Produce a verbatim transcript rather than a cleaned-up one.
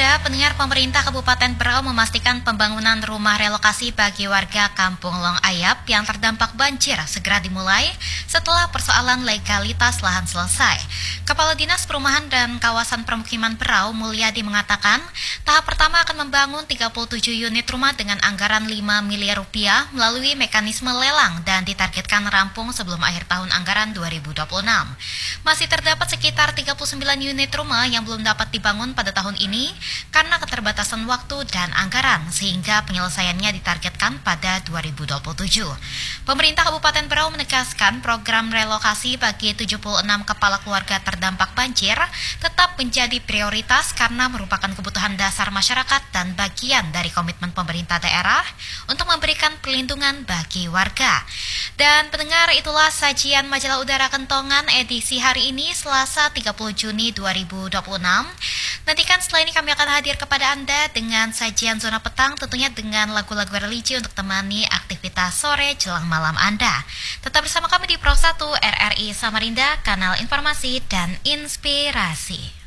Anda, pendengar, pemerintah Kabupaten Berau memastikan pembangunan rumah relokasi bagi warga Kampung Long Ayap yang terdampak banjir segera dimulai setelah persoalan legalitas lahan selesai. Kepala Dinas Perumahan dan Kawasan Permukiman Berau, Mulyadi, mengatakan tahap pertama akan membangun tiga puluh tujuh unit rumah dengan anggaran lima miliar rupiah melalui mekanisme lelang dan ditargetkan rampung sebelum akhir tahun anggaran dua ribu dua puluh enam. Masih terdapat sekitar tiga puluh sembilan unit rumah yang belum dapat dibangun pada tahun ini karena keterbatasan waktu dan anggaran, sehingga penyelesaiannya ditargetkan pada dua ribu dua puluh tujuh. Pemerintah Kabupaten Berau menegaskan program relokasi bagi tujuh puluh enam kepala keluarga terdampak banjir tetap menjadi prioritas karena merupakan kebutuhan dasar masyarakat dan bagian dari komitmen pemerintah daerah untuk memberikan perlindungan bagi warga. Dan pendengar, itulah sajian Majalah Udara Kentongan edisi hari ini Selasa tiga puluh Juni dua ribu dua puluh enam. Nantikan setelah ini kami akan hadir kepada Anda dengan sajian Zona Petang, tentunya dengan lagu-lagu religi untuk temani aktivitas sore jelang malam Anda. Tetap bersama kami di Pro satu R R I Samarinda, kanal informasi dan inspirasi.